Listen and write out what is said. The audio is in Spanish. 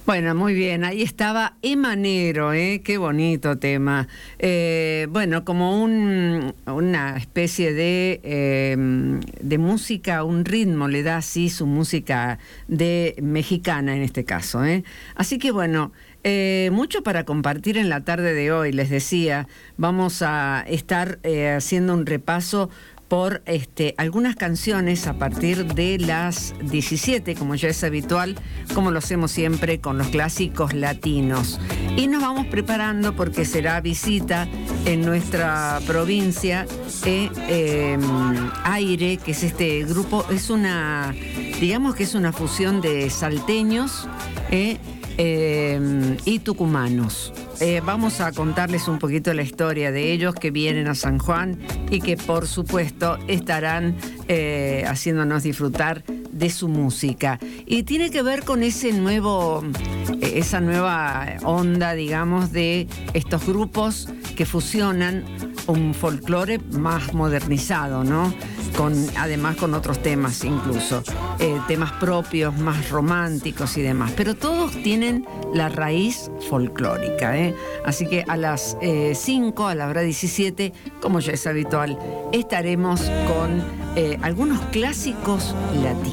Bueno, muy bien, ahí estaba Emanero, qué bonito tema. Bueno, como una especie de música, un ritmo, le da así su música de mexicana en este caso. Así que bueno, mucho para compartir en la tarde de hoy, les decía, vamos a estar haciendo un repaso por algunas canciones a partir de las 17, como ya es habitual, como lo hacemos siempre con los clásicos latinos. Y nos vamos preparando porque será visita en nuestra provincia Aire, que es este grupo, digamos que es una fusión de salteños y tucumanos. Vamos a contarles un poquito la historia de ellos que vienen a San Juan y que por supuesto estarán haciéndonos disfrutar de su música. Y tiene que ver con esa nueva onda, digamos, de estos grupos que fusionan un folclore más modernizado, ¿no? Además con otros temas incluso, temas propios, más románticos y demás, pero todos tienen la raíz folclórica, Así que a las 5, a la hora 17, como ya es habitual, estaremos con algunos clásicos latinos.